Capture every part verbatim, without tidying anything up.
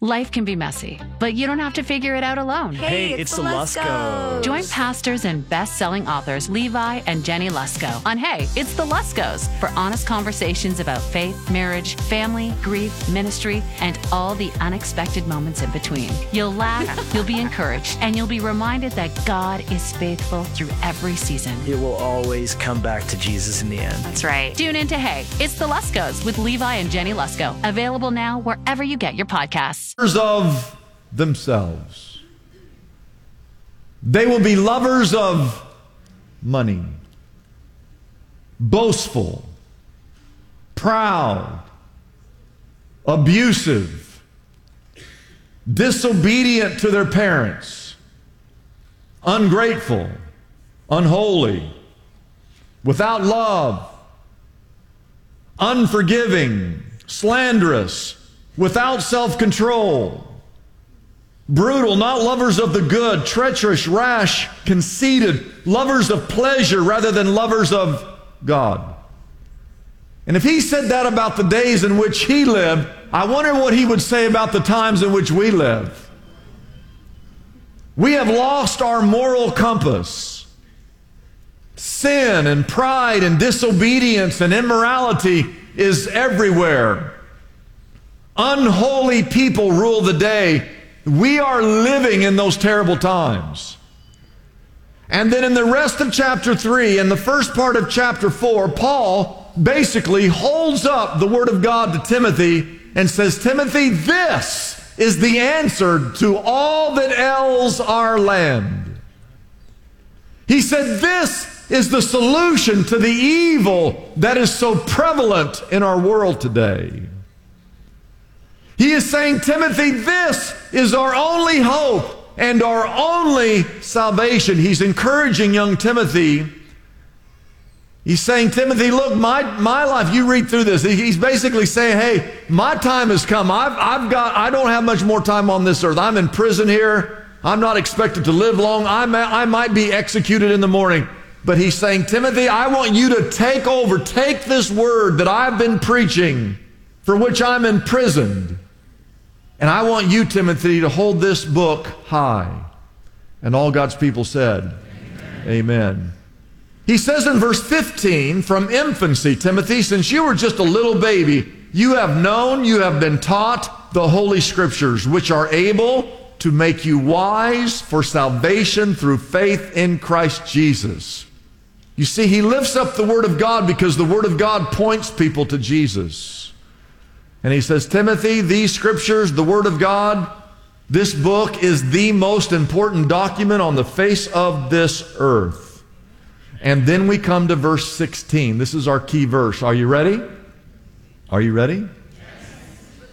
Life can be messy, but you don't have to figure it out alone. Hey, it's, it's the Luskos. Join pastors and best-selling authors Levi and Jenny Lusko on Hey, It's the Luskos for honest conversations about faith, marriage, family, grief, ministry, and all the unexpected moments in between. You'll laugh, you'll be encouraged, and you'll be reminded that God is faithful through every season. It will always come back to Jesus in the end. That's right. Tune in to Hey, It's the Luskos with Levi and Jenny Lusko. Available now wherever you get your podcasts. Of themselves. They will be lovers of money, boastful, proud, abusive, disobedient to their parents, ungrateful, unholy, without love, unforgiving, slanderous, without self-control, brutal, not lovers of the good, treacherous, rash, conceited, lovers of pleasure rather than lovers of God. And if he said that about the days in which he lived, I wonder what he would say about the times in which we live. We have lost our moral compass. Sin and pride and disobedience and immorality is everywhere. Unholy people rule the day. We are living in those terrible times. And then in the rest of chapter three and the first part of chapter four, Paul basically holds up the Word of God to Timothy and says, Timothy, this is the answer to all that ails our land. He said, this is the solution to the evil that is so prevalent in our world today. He is saying, Timothy, this is our only hope and our only salvation. He's encouraging young Timothy. He's saying, Timothy, look, my, my life, you read through this. He's basically saying, hey, my time has come. I've, I've got, I don't have much more time on this earth. I'm in prison here. I'm not expected to live long. I may, I might be executed in the morning. But he's saying, Timothy, I want you to take over, take this word that I've been preaching, for which I'm imprisoned. And I want you, Timothy, to hold this book high. And all God's people said, Amen. Amen. He says in verse fifteen, from infancy, Timothy, since you were just a little baby, you have known, you have been taught the Holy Scriptures, which are able to make you wise for salvation through faith in Christ Jesus. You see, he lifts up the Word of God because the Word of God points people to Jesus. And he says, Timothy, these scriptures, the Word of God, this book is the most important document on the face of this earth. And then we come to verse sixteen. This is our key verse. Are you ready? Are you ready? Yes.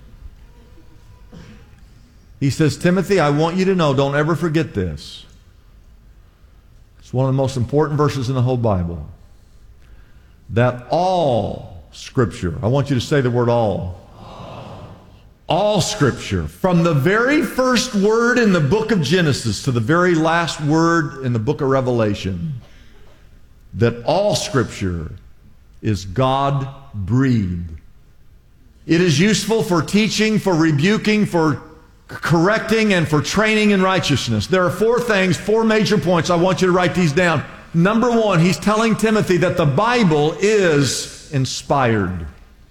He says, Timothy, I want you to know, don't ever forget this. It's one of the most important verses in the whole Bible. That all Scripture. I want you to say the word all. all. All Scripture. From the very first word in the book of Genesis to the very last word in the book of Revelation. That all Scripture is God-breathed. It is useful for teaching, for rebuking, for correcting, and for training in righteousness. There are four things, four major points. I want you to write these down. Number one, he's telling Timothy that the Bible is inspired.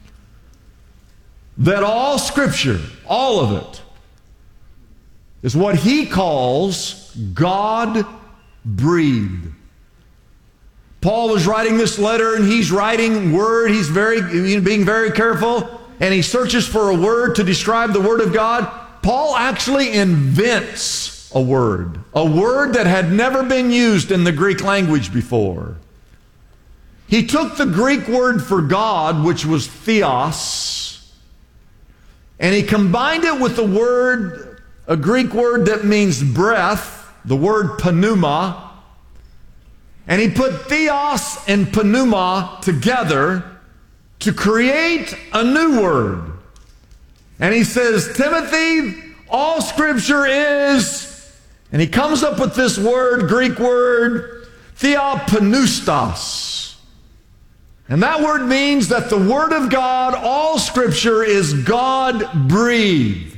That all Scripture, all of it, is what he calls God-breathed. Paul was writing this letter, and he's writing word. He's very, being very careful, and he searches for a word to describe the Word of God. Paul actually invents a word, a word that had never been used in the Greek language before. He took the Greek word for God, which was theos, and he combined it with the word, a Greek word that means breath, the word pneuma, and he put theos and pneuma together to create a new word. And he says, Timothy, all Scripture is, and he comes up with this word, Greek word, theopneustos. And that word means that the Word of God, all Scripture, is God-breathed.